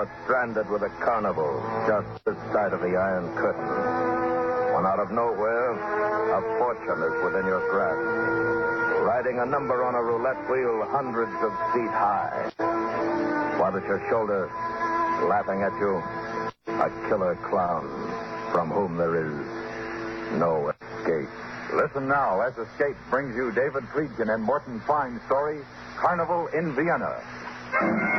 you're stranded with a carnival just this side of the Iron Curtain. When out of nowhere, a fortune is within your grasp. Riding a number on a roulette wheel hundreds of feet high. While at your shoulder, laughing at you, a killer clown from whom there is no escape. Listen now as Escape brings you David Friedkin and Morton Fine's story, Carnival in Vienna.